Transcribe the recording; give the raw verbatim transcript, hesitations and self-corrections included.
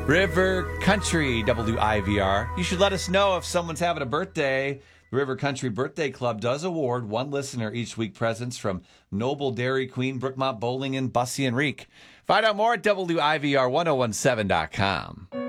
River Country W I V R. You should let us know if someone's having a birthday. The River Country Birthday Club does award one listener each week presents from Noble Dairy Queen, Brookmont Bowling, and Bussy and Reek. Find out more at W I V R ten seventeen dot com.